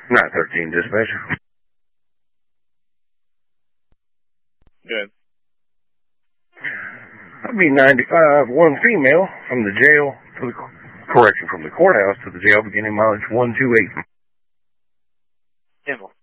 913 dispatcher. Good. That'd be 95, one female from the jail to the correction from the courthouse to the jail, beginning mileage 128. Cancel.